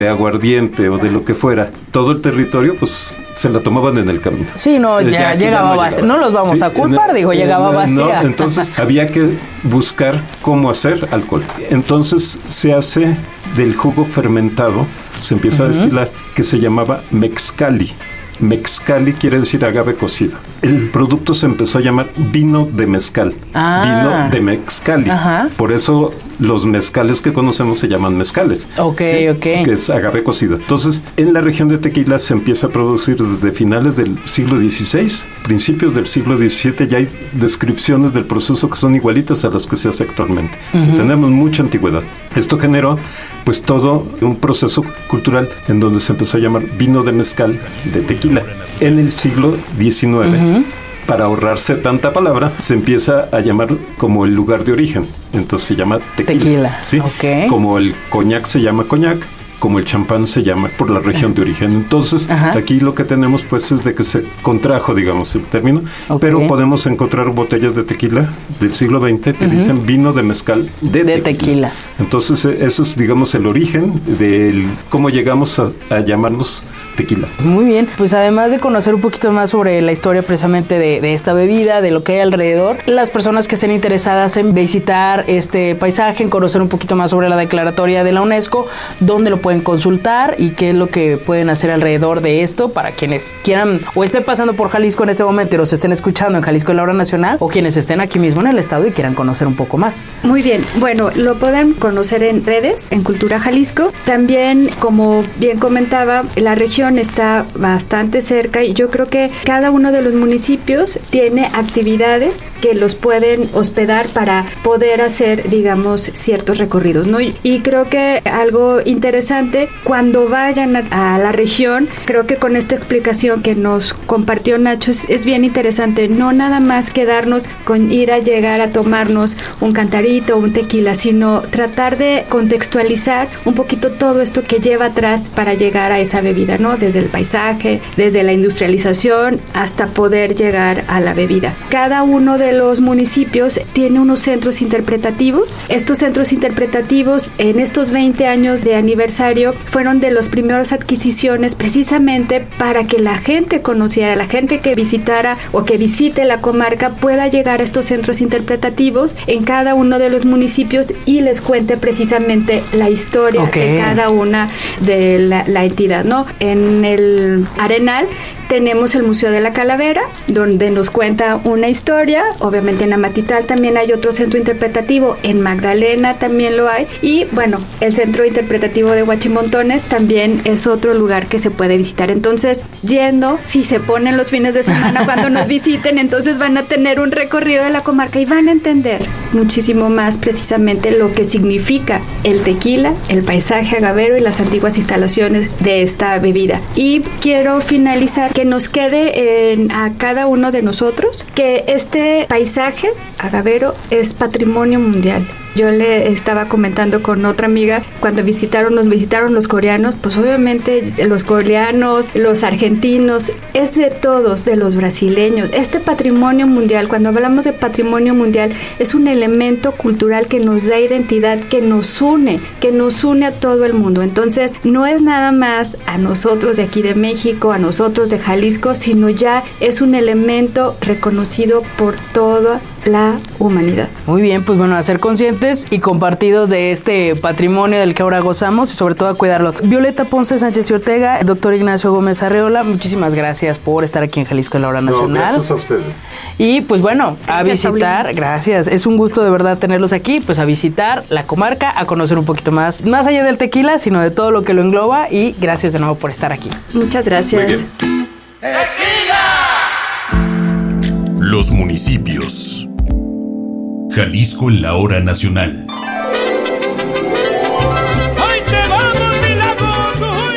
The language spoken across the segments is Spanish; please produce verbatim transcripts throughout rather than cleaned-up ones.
de aguardiente o de lo que fuera, todo el territorio, pues se la tomaban en el camino. Sí, no, ya, ya llegaba no vacía. No los vamos sí, a culpar, no, digo, llegaba no, vacía. No, entonces había que buscar cómo hacer alcohol. Entonces se hace del jugo fermentado, se empieza uh-huh. a destilar, que se llamaba mexcali. Mexcali quiere decir agave cocido. El producto se empezó a llamar vino de mezcal. Ah. Vino de mexcali. Ajá. Por eso los mezcales que conocemos se llaman mezcales. Ok, ¿sí? ok. Que es agave cocido. Entonces, en la región de Tequila se empieza a producir desde finales del siglo dieciséis, principios del siglo diecisiete, ya hay descripciones del proceso que son igualitas a las que se hace actualmente. Uh-huh. O sea, tenemos mucha antigüedad. Esto generó pues todo un proceso cultural en donde se empezó a llamar vino de mezcal de tequila. En el siglo diecinueve, uh-huh. para ahorrarse tanta palabra, se empieza a llamar como el lugar de origen. Entonces se llama tequila. Tequila, ¿sí? Okay. Como el coñac se llama coñac, como el champán se llama por la región de origen. Entonces, ajá. aquí lo que tenemos pues es de que se contrajo, digamos, el término, okay. pero podemos encontrar botellas de tequila del siglo veinte que uh-huh. dicen vino de mezcal de, de tequila. tequila. Entonces, eso es, digamos, el origen de cómo llegamos a, a llamarnos tequila. Muy bien, pues además de conocer un poquito más sobre la historia precisamente de, de esta bebida, de lo que hay alrededor, las personas que estén interesadas en visitar este paisaje, en conocer un poquito más sobre la declaratoria de la UNESCO, ¿dónde lo pueden consultar y qué es lo que pueden hacer alrededor de esto para quienes quieran o estén pasando por Jalisco en este momento y nos estén escuchando en Jalisco en la Hora Nacional, o quienes estén aquí mismo en el estado y quieran conocer un poco más? Muy bien, bueno, lo pueden conocer en redes, en Cultura Jalisco. También, como bien comentaba, la región está bastante cerca y yo creo que cada uno de los municipios tiene actividades que los pueden hospedar para poder hacer, digamos, ciertos recorridos, ¿no? Y, y creo que algo interesante, cuando vayan a, a la región, creo que con esta explicación que nos compartió Nacho es, es bien interesante, no nada más quedarnos con ir a llegar a tomarnos un cantarito o un tequila, sino tratar de contextualizar un poquito todo esto que lleva atrás para llegar a esa bebida, ¿no? Desde el paisaje, desde la industrialización hasta poder llegar a la bebida. Cada uno de los municipios tiene unos centros interpretativos. Estos centros interpretativos en estos veinte años de aniversario fueron de las primeras adquisiciones precisamente para que la gente conociera, la gente que visitara o que visite la comarca pueda llegar a estos centros interpretativos en cada uno de los municipios y les cuente precisamente la historia okay. de cada una de la, la entidad, ¿no? En el Arenal tenemos el Museo de la Calavera, donde nos cuenta una historia. Obviamente en Amatital también hay otro centro interpretativo, en Magdalena también lo hay, y bueno, el Centro Interpretativo de Huachimontones también es otro lugar que se puede visitar. Entonces, yendo, si se ponen los fines de semana cuando nos visiten, entonces van a tener un recorrido de la comarca y van a entender muchísimo más precisamente lo que significa el tequila, el paisaje agavero y las antiguas instalaciones de esta bebida. Y quiero finalizar que nos quede en, a cada uno de nosotros que este paisaje agavero es patrimonio mundial. Yo le estaba comentando con otra amiga, cuando visitaron, nos visitaron los coreanos, pues obviamente los coreanos, los argentinos, es de todos, de los brasileños. Este patrimonio mundial, cuando hablamos de patrimonio mundial, es un elemento cultural que nos da identidad, que nos une, que nos une a todo el mundo. Entonces, no es nada más a nosotros de aquí de México, a nosotros de Jalisco, sino ya es un elemento reconocido por toda la humanidad. Muy bien, pues bueno, a ser conscientes y compartidos de este patrimonio del que ahora gozamos y sobre todo a cuidarlo. Violeta Ponce Sánchez y Ortega, el doctor Ignacio Gómez Arreola, muchísimas gracias por estar aquí en Jalisco en la Hora Nacional. No, gracias a ustedes. Y pues bueno, gracias, a visitar, Paulina. Gracias, es un gusto de verdad tenerlos aquí, pues a visitar la comarca, a conocer un poquito más, más allá del tequila, sino de todo lo que lo engloba, y gracias de nuevo por estar aquí. Muchas gracias. Muy bien. Los municipios. Jalisco en la Hora Nacional. ¡Hoy te vamos, Milagros!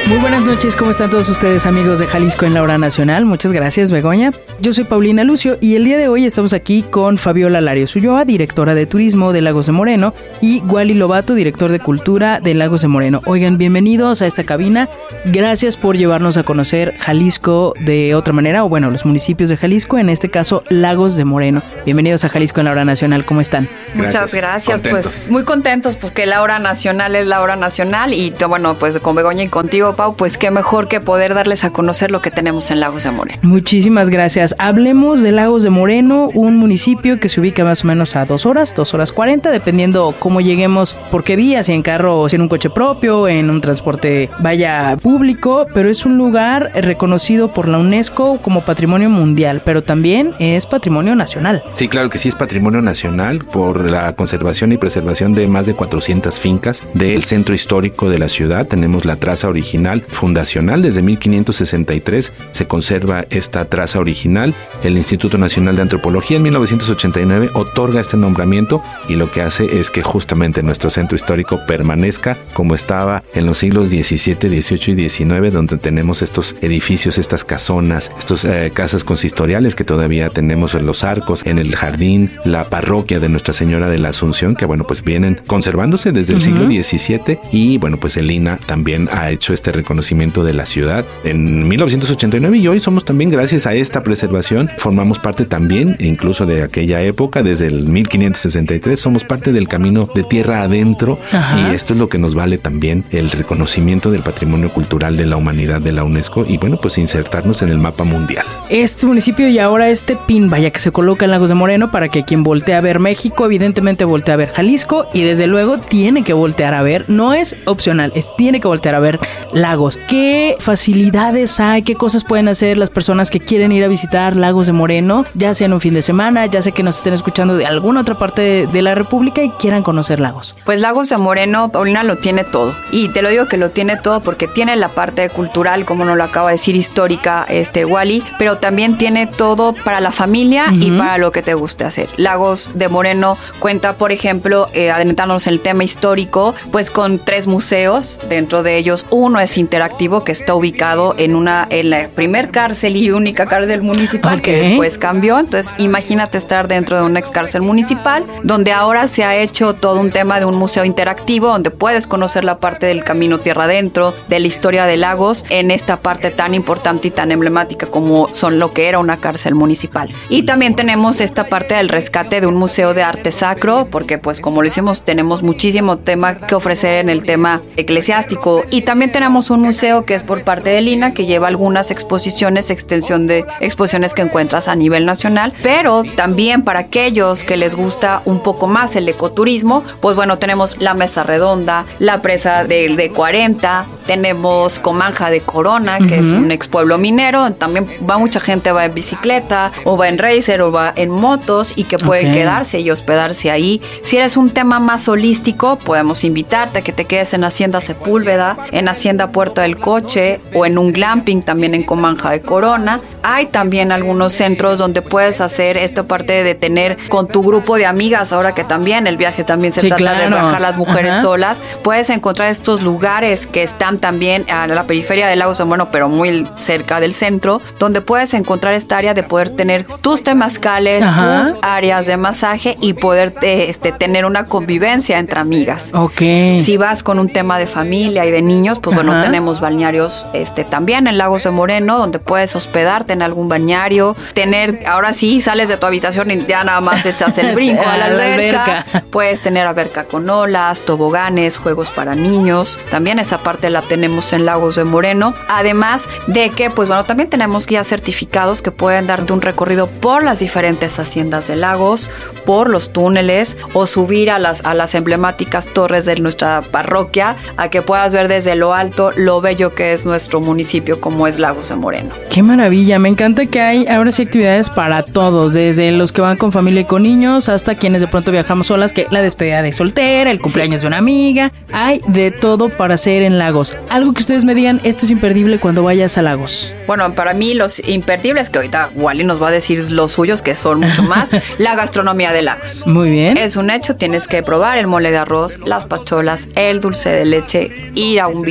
Muy buenas noches, ¿cómo están todos ustedes, amigos de Jalisco en la Hora Nacional? Muchas gracias, Begoña. Yo soy Paulina Lucio y el día de hoy estamos aquí con Fabiola Larios Ulloa, directora de Turismo de Lagos de Moreno, y Wally Lobato, director de Cultura de Lagos de Moreno. Oigan, bienvenidos a esta cabina. Gracias por llevarnos a conocer Jalisco de otra manera, o bueno, los municipios de Jalisco, en este caso Lagos de Moreno. Bienvenidos a Jalisco en la Hora Nacional, ¿cómo están? Gracias. Muchas gracias, contentos. Pues muy contentos porque la Hora Nacional es la Hora Nacional y bueno, pues con Begoña y contigo, Pau, pues qué mejor que poder darles a conocer lo que tenemos en Lagos de Moreno. Muchísimas gracias. Hablemos de Lagos de Moreno, un municipio que se ubica más o menos a dos horas, dos horas cuarenta, dependiendo cómo lleguemos, por qué vía, si en carro o si en un coche propio, en un transporte vaya público, pero es un lugar reconocido por la UNESCO como Patrimonio Mundial, pero también es Patrimonio Nacional. Sí, claro que sí, es Patrimonio Nacional por la conservación y preservación de más de cuatrocientas fincas del centro histórico de la ciudad. Tenemos la traza original fundacional, desde mil quinientos sesenta y tres se conserva esta traza original. El Instituto Nacional de Antropología en mil novecientos ochenta y nueve otorga este nombramiento y lo que hace es que justamente nuestro centro histórico permanezca como estaba en los siglos diecisiete, dieciocho y diecinueve, donde tenemos estos edificios, estas casonas, estas eh, casas consistoriales que todavía tenemos en los arcos, en el jardín, la parroquia de Nuestra Señora de la Asunción, que bueno, pues vienen conservándose desde el uh-huh. siglo diecisiete, y bueno, pues el I N A también ha hecho este reconocimiento de la ciudad en mil novecientos ochenta y nueve, y hoy somos también, gracias a esta preservación, formamos parte también, incluso de aquella época, desde el mil quinientos sesenta y tres, somos parte del camino de tierra adentro. Ajá. Y esto es lo que nos vale también el reconocimiento del patrimonio cultural de la humanidad de la UNESCO y bueno, pues insertarnos en el mapa mundial. Este municipio y ahora este pin, vaya, que se coloca en Lagos de Moreno para que quien voltee a ver México, evidentemente voltee a ver Jalisco y desde luego tiene que voltear a ver, no es opcional, es tiene que voltear a ver Lagos. ¿Qué facilidades hay? ¿Qué cosas pueden hacer las personas que quieren ir a visitar Lagos de Moreno? Ya sea en un fin de semana, ya sea que nos estén escuchando de alguna otra parte de, de la República y quieran conocer Lagos. Pues Lagos de Moreno, Paulina, lo tiene todo. Y te lo digo que lo tiene todo porque tiene la parte cultural, como nos lo acaba de decir, histórica, este Wally, pero también tiene todo para la familia uh-huh. y para lo que te guste hacer. Lagos de Moreno cuenta, por ejemplo, eh, adentrándonos en el tema histórico, pues con tres museos, dentro de ellos uno es interactivo, que está ubicado en una en la primer cárcel y única cárcel municipal, okay. que después cambió. Entonces imagínate estar dentro de una ex cárcel municipal, donde ahora se ha hecho todo un tema de un museo interactivo, donde puedes conocer la parte del camino tierra adentro, de la historia de Lagos, en esta parte tan importante y tan emblemática como son lo que era una cárcel municipal. Y también tenemos esta parte del rescate de un museo de arte sacro, porque pues como lo hicimos, tenemos muchísimo tema que ofrecer en el tema eclesiástico. Y también tenemos un museo que es por parte del I N A, que lleva algunas exposiciones, extensión de exposiciones que encuentras a nivel nacional, pero también para aquellos que les gusta un poco más el ecoturismo, pues bueno, tenemos la Mesa Redonda, la presa de, de cuarenta, tenemos Comanja de Corona, que uh-huh. es un ex pueblo minero, también va mucha gente, va en bicicleta, o va en racer, o va en motos, y que puede okay. quedarse y hospedarse ahí. Si eres un tema más holístico, podemos invitarte a que te quedes en Hacienda Sepúlveda, en Hacienda Puerto del Coche, o en un glamping también en Comanja de Corona. Hay también algunos centros donde puedes hacer esta parte de tener con tu grupo de amigas, ahora que también el viaje también se sí, trata claro. de viajar las mujeres Ajá. solas. Puedes encontrar estos lugares que están también a la periferia de Lagos de Moreno, pero muy cerca del centro, donde puedes encontrar esta área de poder tener tus temazcales, Ajá. tus áreas de masaje y poder eh, este, tener una convivencia entre amigas. Okay. Si vas con un tema de familia y de niños, pues Ajá. bueno, tenemos balnearios este, también en Lagos de Moreno, donde puedes hospedarte en algún bañario, tener, ahora sí, sales de tu habitación y ya nada más echas el brinco a la alberca. la alberca. Puedes tener alberca con olas, toboganes, juegos para niños. También esa parte la tenemos en Lagos de Moreno. Además de que, pues bueno, también tenemos guías certificados que pueden darte un recorrido por las diferentes haciendas de Lagos, por los túneles, o subir a las, a las emblemáticas torres de nuestra parroquia, a que puedas ver desde lo alto lo bello que es nuestro municipio, como es Lagos de Moreno. ¡Qué maravilla! Me encanta que hay ahora sí actividades para todos, desde los que van con familia y con niños, hasta quienes de pronto viajamos solas, que la despedida de soltera, el cumpleaños sí. de una amiga. Hay de todo para hacer en Lagos. Algo que ustedes me digan, esto es imperdible cuando vayas a Lagos. Bueno, para mí los imperdibles, que ahorita Wally nos va a decir los suyos, que son mucho más, la gastronomía de Lagos. Muy bien. Es un hecho, tienes que probar el mole de arroz, las pacholas, el dulce de leche, ir a un viñedo,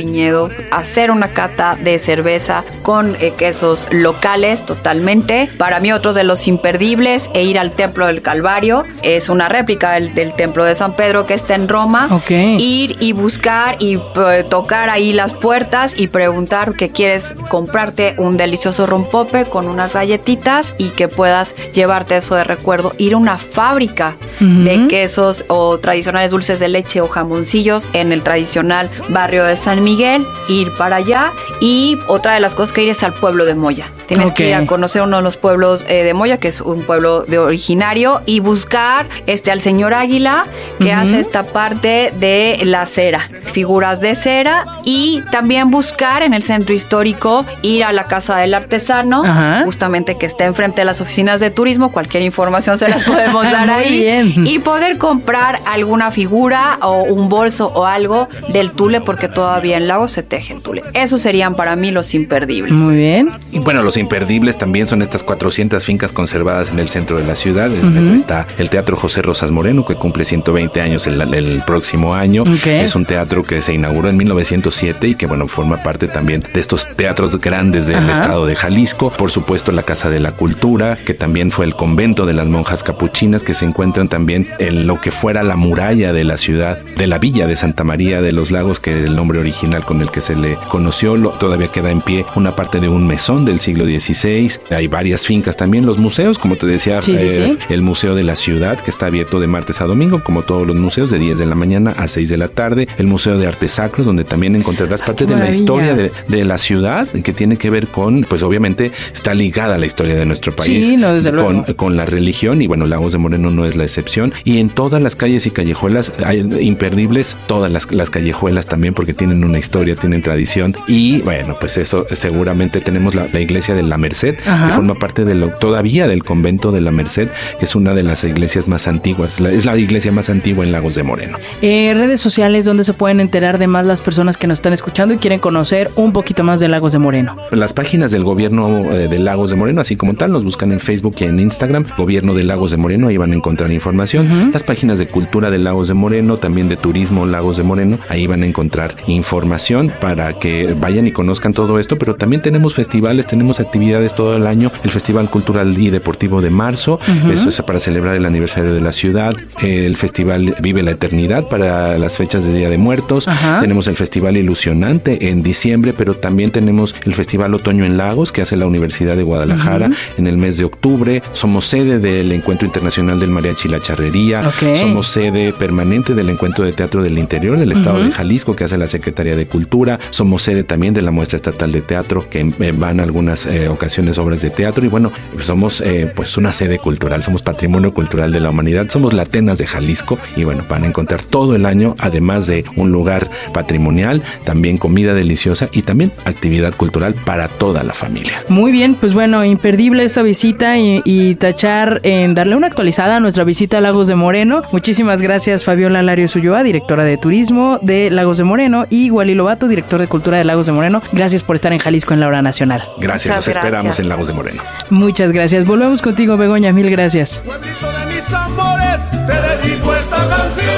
lado, hacer una cata de cerveza con eh, quesos locales totalmente. Para mí otros de los imperdibles e ir al Templo del Calvario, es una réplica del, del Templo de San Pedro que está en Roma. Okay. Ir y buscar y eh, tocar ahí las puertas y preguntar que quieres comprarte un delicioso rompope con unas galletitas y que puedas llevarte eso de recuerdo. Ir a una fábrica uh-huh. de quesos o tradicionales dulces de leche o jamoncillos en el tradicional barrio de San Miguel, ir para allá. Y otra de las cosas que ir es al pueblo de Moya. Tienes okay. que ir a conocer uno de los pueblos eh, de Moya, que es un pueblo de originario, y buscar este al señor Águila, que uh-huh. hace esta parte de la cera, figuras de cera, y también buscar en el centro histórico, ir a la Casa del Artesano, uh-huh. justamente que está enfrente de las oficinas de turismo. Cualquier información se las podemos dar ahí. Bien. Y poder comprar alguna figura o un bolso o algo del tule, porque todavía en Lagos se teje el tule. Esos serían para mí los imperdibles. Muy bien. Y bueno, los imperdibles también son estas cuatrocientas fincas conservadas en el centro de la ciudad. Uh-huh. Está el Teatro José Rosas Moreno, que cumple ciento veinte años el, el próximo año. Okay. Es un teatro que se inauguró en mil novecientos siete y que, bueno, forma parte también de estos teatros grandes del uh-huh. estado de Jalisco. Por supuesto, la Casa de la Cultura, que también fue el convento de las monjas capuchinas, que se encuentran también en lo que fuera la muralla de la ciudad, de la villa de Santa María de los Lagos, que es el nombre original con el que se le conoció. Lo, todavía queda en pie una parte de un mesón del siglo dieciséis. Hay varias fincas también. Los museos, como te decía, sí, sí, eh, sí. el Museo de la Ciudad, que está abierto de martes a domingo, como todos los museos, de diez de la mañana a seis de la tarde. El Museo de Arte Sacro, donde también encontrarás parte de la historia de, de la ciudad, que tiene que ver con, pues obviamente está ligada a la historia de nuestro país, sí, no, desde con, luego. con la religión, y bueno, Lagos de Moreno no es la excepción. Y en todas las calles y callejuelas hay imperdibles, todas las, las callejuelas también, porque tienen una historia, tienen tradición. Y bueno, pues eso seguramente tenemos la, la iglesia de la Merced, ajá. que forma parte de lo, todavía del convento de la Merced, que es una de las iglesias más antiguas, la, es la iglesia más antigua en Lagos de Moreno. Eh, redes sociales donde se pueden enterar de más las personas que nos están escuchando y quieren conocer un poquito más de Lagos de Moreno. Las páginas del gobierno eh, de Lagos de Moreno, así como tal, nos buscan en Facebook y en Instagram, Gobierno de Lagos de Moreno, ahí van a encontrar información. Uh-huh. Las páginas de Cultura de Lagos de Moreno, también de Turismo Lagos de Moreno, ahí van a encontrar información para que vayan y conozcan todo esto. Pero también tenemos festivales, tenemos actividades todo el año. El Festival Cultural y Deportivo de marzo, uh-huh. eso es para celebrar el aniversario de la ciudad. El Festival Vive la Eternidad para las fechas de Día de Muertos. Uh-huh. Tenemos el Festival Ilusionante en diciembre, pero también tenemos el Festival Otoño en Lagos, que hace la Universidad de Guadalajara uh-huh. en el mes de octubre. Somos sede del Encuentro Internacional del Mariachi y la Charrería. Okay. Somos sede permanente del Encuentro de Teatro del Interior del Estado uh-huh. de Jalisco, que hace la Secretaría de Cultura. Somos sede también de la Muestra Estatal de Teatro, que eh, van algunas eh, ocasiones obras de teatro. Y bueno, somos eh, pues una sede cultural, somos patrimonio cultural de la humanidad, somos la Atenas de Jalisco. Y bueno, van a encontrar todo el año, además de un lugar patrimonial, también comida deliciosa y también actividad cultural para toda la familia. Muy bien, pues bueno, imperdible esa visita y, y tachar en darle una actualizada a nuestra visita a Lagos de Moreno. Muchísimas gracias, Fabiola Larios Ulloa, directora de Turismo de Lagos de Moreno, y Wally Lobato, director de Cultura de Lagos de Moreno. Gracias por estar en Jalisco en la Hora Nacional. Gracias, Muchas los gracias. Esperamos en Lagos de Moreno. Muchas gracias. Volvemos contigo, Begoña. Mil gracias. De mis amores, te dedico esta canción.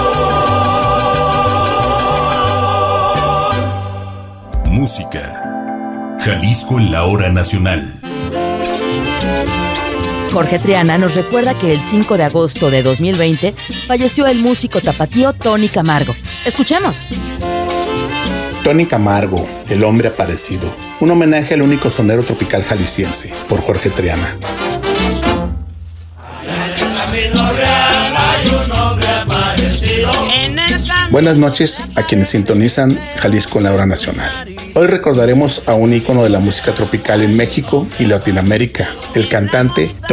Música. Jalisco en la Hora Nacional. Jorge Triana nos recuerda que el cinco de agosto de dos mil veinte falleció el músico tapatío Tony Camargo. Escuchemos. Tony Camargo, el hombre aparecido. Un homenaje al único sonero tropical jalisciense, por Jorge Triana. Buenas noches a quienes sintonizan Jalisco en la Hora Nacional. Hoy recordaremos a un ícono de la música tropical en México y Latinoamérica, el cantante